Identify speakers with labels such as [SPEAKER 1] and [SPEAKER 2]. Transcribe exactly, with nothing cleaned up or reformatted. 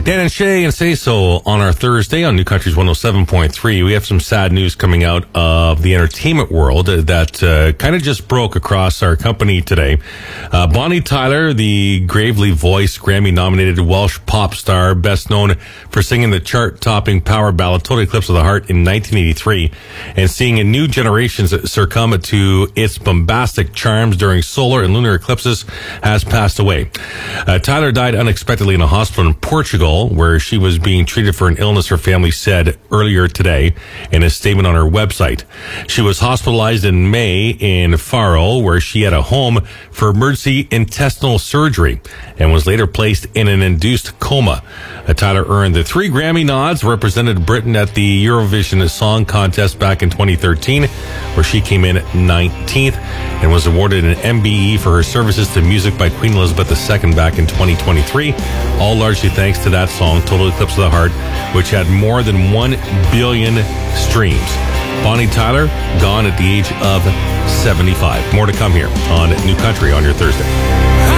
[SPEAKER 1] Dan and Shay and Say So on our Thursday on New Country's one oh seven point three. We have some sad news coming out of the entertainment world that uh, kind of just broke across our company today. Uh, Bonnie Tyler, the gravely voiced Grammy-nominated Welsh pop star, best known for singing the chart-topping power ballad Total Eclipse of the Heart in nineteen eighty-three, and seeing a new generations succumb to its bombastic charms during solar and lunar eclipses, has passed away. Uh, Tyler died unexpectedly in a hospital in Portugal, where she was being treated for an illness her family said earlier today in a statement on her website. She was hospitalized in May in Faro, where she had a home for emergency intestinal surgery, and was later placed in an induced coma. Uh, Tyler earned the three Grammy nods, represented Britain at the Eurovision Song Contest back in twenty thirteen, where she came in nineteenth, and was awarded an M B E for her services to music by Queen Elizabeth the Second back in twenty twenty-three, all largely thanks to that song, Total Eclipse of the Heart, which had more than one billion streams. Bonnie Tyler, gone at the age of seventy-five. More to come here on New Country on your Thursday.